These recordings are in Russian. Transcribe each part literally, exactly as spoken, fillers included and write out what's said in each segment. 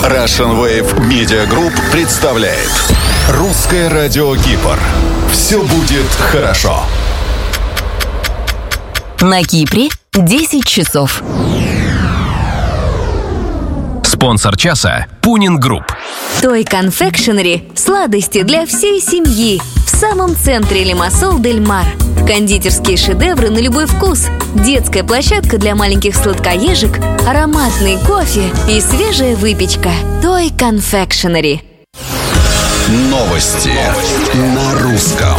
Russian Wave Media Group представляет Русское радио Кипр. Все будет хорошо. На Кипре десять часов. Спонсор часа – Пунин Групп. Той Confectionery – сладости для всей семьи. В самом центре Лимассол Дель Мар. Кондитерские шедевры на любой вкус. Детская площадка для маленьких сладкоежек, ароматный кофе и свежая выпечка. Той Confectionery. Новости на русском.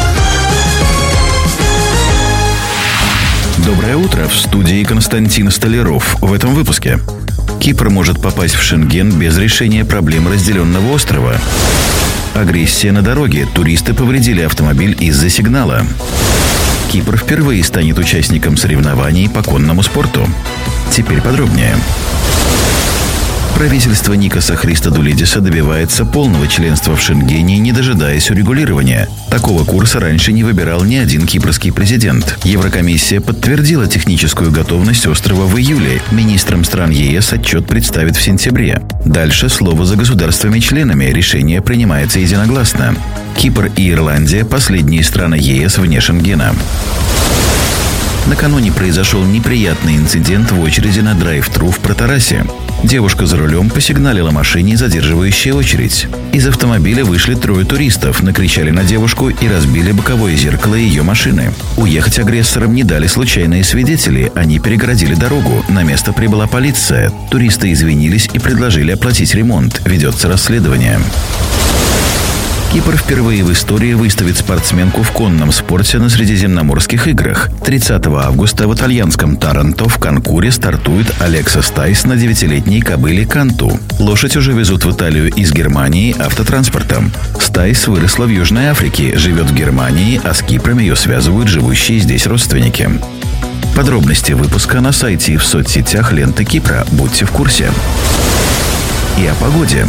Доброе утро, в студии Константин Столяров. В этом выпуске. Кипр может попасть в Шенген без решения проблем разделенного острова. Агрессия на дороге. Туристы повредили автомобиль из-за сигнала. Кипр впервые станет участником соревнований по конному спорту. Теперь подробнее. Правительство Никоса Христодулидиса добивается полного членства в Шенгене, не дожидаясь урегулирования. Такого курса раньше не выбирал ни один кипрский президент. Еврокомиссия подтвердила техническую готовность острова в июле. Министрам стран ЕС отчет представит в сентябре. Дальше слово за государствами-членами. Решение принимается единогласно. Кипр и Ирландия – последние страны ЕС вне Шенгена. Накануне произошел неприятный инцидент в очереди на драйв-тру в Протарасе. Девушка за рулем посигналила машине, задерживающей очередь. Из автомобиля вышли трое туристов, накричали на девушку и разбили боковое зеркало ее машины. Уехать агрессорам не дали случайные свидетели, они перегородили дорогу. На место прибыла полиция. Туристы извинились и предложили оплатить ремонт. Ведется расследование. Кипр впервые в истории выставит спортсменку в конном спорте на Средиземноморских играх. тридцатого августа в итальянском Таранто в Конкуре стартует Алекса Стайс на девятилетней кобыле Канту. Лошадь уже везут в Италию из Германии автотранспортом. Стайс выросла в Южной Африке, живет в Германии, а с Кипром ее связывают живущие здесь родственники. Подробности выпуска на сайте и в соцсетях ленты Кипра. Будьте в курсе. И о погоде.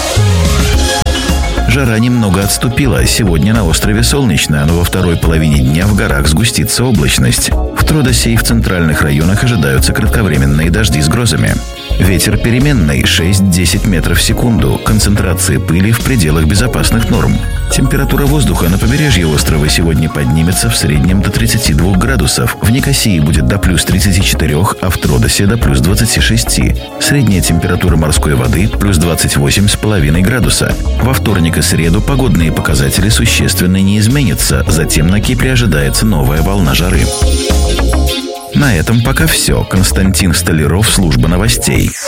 Жара немного отступила. Сегодня на острове солнечно, но во второй половине дня в горах сгустится облачность. В Тродосе и в центральных районах ожидаются кратковременные дожди с грозами. Ветер переменный шесть-десять метров в секунду. Концентрация пыли в пределах безопасных норм. Температура воздуха на побережье острова сегодня поднимется в среднем до тридцати двух градусов. В Никосии будет до плюс тридцати четырёх, а в Тродосе до плюс двадцати шести. Средняя температура морской воды плюс двадцать восемь с половиной градуса. Во вторник и среду погодные показатели существенно не изменятся. Затем на Кипре ожидается новая волна жары. На этом пока все. Константин Столяров, служба новостей.